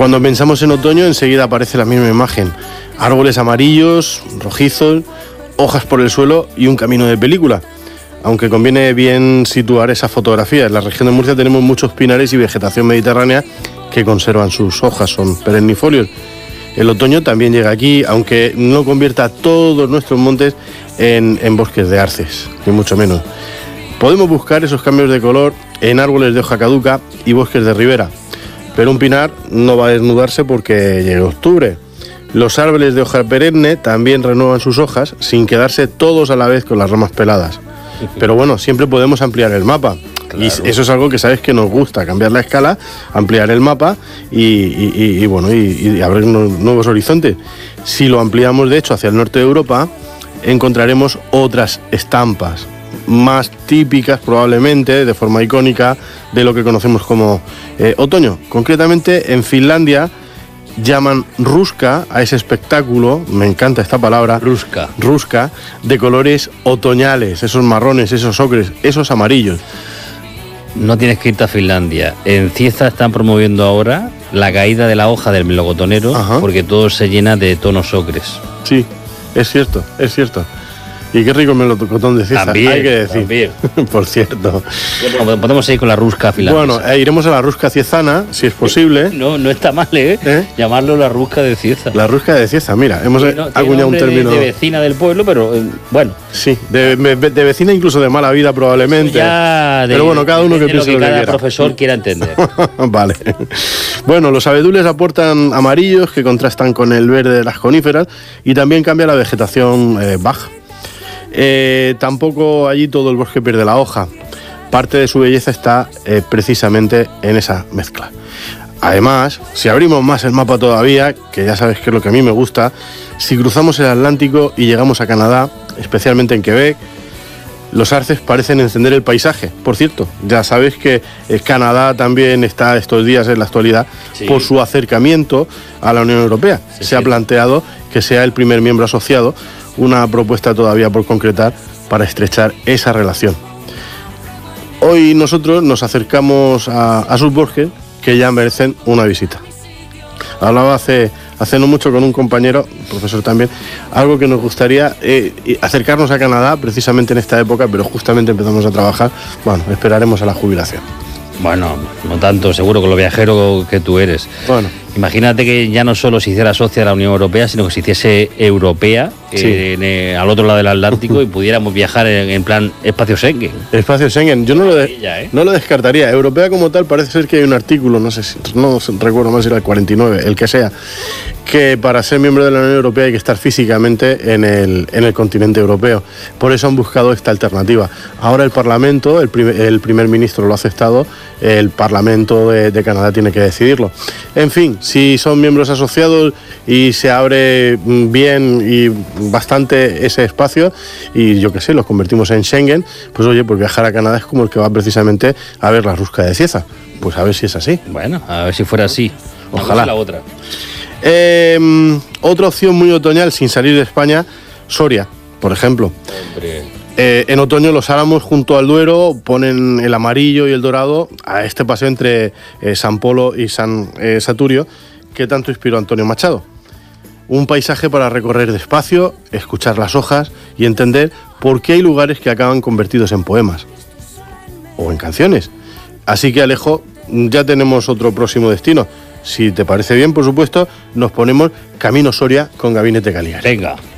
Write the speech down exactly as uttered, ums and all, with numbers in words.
Cuando pensamos en otoño, enseguida aparece la misma imagen. Árboles amarillos, rojizos, hojas por el suelo y un camino de película. Aunque conviene bien situar esa fotografía. En la región de Murcia tenemos muchos pinares y vegetación mediterránea que conservan sus hojas, son perennifolios. El otoño también llega aquí, aunque no convierta todos nuestros montes en, en bosques de arces, ni mucho menos. Podemos buscar esos cambios de color en árboles de hoja caduca y bosques de ribera, pero un pinar no va a desnudarse porque llegue octubre. Los árboles de hoja perenne también renuevan sus hojas sin quedarse todos a la vez con las ramas peladas. Pero bueno, siempre podemos ampliar el mapa. Claro. Y eso es algo que sabes que nos gusta, cambiar la escala, ampliar el mapa y, y, y, y bueno, y, y abrir nuevos horizontes. Si lo ampliamos de hecho hacia el norte de Europa, encontraremos otras estampas más típicas probablemente, de forma icónica, de lo que conocemos como eh, otoño. Concretamente en Finlandia llaman ruska a ese espectáculo, me encanta esta palabra, ruska, ruska, de colores otoñales, esos marrones, esos ocres, esos amarillos. No tienes que irte a Finlandia. En Cieza están promoviendo ahora la caída de la hoja del melocotonero. Ajá. Porque todo se llena de tonos ocres. Sí, es cierto, es cierto. Y qué rico el melocotón de Cieza, también, hay que decir. También. Por cierto. Bueno, podemos ir con la rusca finlandesa. Bueno, eh, iremos a la rusca ciezana, si es posible. No, no está mal, ¿eh? ¿Eh? Llamarlo la rusca de Cieza. La rusca de Cieza, mira, hemos sí, no, acuñado un término. De, de vecina del pueblo, pero eh, bueno. Sí, de, de, de vecina incluso de mala vida probablemente. Ya de, pero bueno, cada uno que piense lo que, lo que cada quiera. profesor quiera entender. Vale. Bueno, los abedules aportan amarillos que contrastan con el verde de las coníferas y también cambia la vegetación eh, baja. Eh, tampoco allí todo el bosque pierde la hoja. Parte de su belleza está eh, precisamente en esa mezcla. Además, si abrimos más el mapa todavía, que ya sabes que es lo que a mí me gusta, si cruzamos el Atlántico y llegamos a Canadá, especialmente en Quebec, los arces parecen encender el paisaje. Por cierto, ya sabes que eh, Canadá también está estos días en la actualidad, sí, por su acercamiento a la Unión Europea. Sí, Se sí. ha planteado que sea el primer miembro asociado, una propuesta todavía por concretar para estrechar esa relación. Hoy nosotros nos acercamos a, a sus bosques que ya merecen una visita. Hablaba hace, hace no mucho con un compañero, profesor también, algo que nos gustaría eh, acercarnos a Canadá precisamente en esta época, pero justamente empezamos a trabajar, bueno, esperaremos a la jubilación. Bueno, no tanto, seguro, con lo viajero que tú eres. Bueno. Imagínate que ya no solo se hiciera socia de la Unión Europea, sino que se hiciese europea, sí, eh, en, eh, al otro lado del Atlántico y pudiéramos viajar en, en plan espacio Schengen. Espacio Schengen, yo no lo, de, ¿eh? no lo descartaría. Europea como tal, parece ser que hay un artículo, no sé si, no recuerdo más si era el cuarenta y nueve, el que sea, que para ser miembro de la Unión Europea hay que estar físicamente en el, en el continente europeo. Por eso han buscado esta alternativa. Ahora el Parlamento, el, primer, el primer ministro lo ha aceptado, el Parlamento de, de Canadá tiene que decidirlo. En fin, si son miembros asociados y se abre bien y bastante ese espacio y yo qué sé, los convertimos en Schengen, pues oye, pues viajar a Canadá es como el que va precisamente a ver la rusca de Cieza. Pues a ver si es así. Bueno, a ver si fuera así. Ojalá. La otra. Eh, otra opción muy otoñal sin salir de España, Soria, por ejemplo. Hombre. Eh, en otoño los álamos junto al Duero ponen el amarillo y el dorado a este paseo entre eh, San Polo y San eh, Saturio que tanto inspiró a Antonio Machado. Un paisaje para recorrer despacio, escuchar las hojas y entender por qué hay lugares que acaban convertidos en poemas o en canciones. Así que Alejo, ya tenemos otro próximo destino. Si te parece bien, por supuesto, nos ponemos camino Soria con Gabinete Caligari. Venga.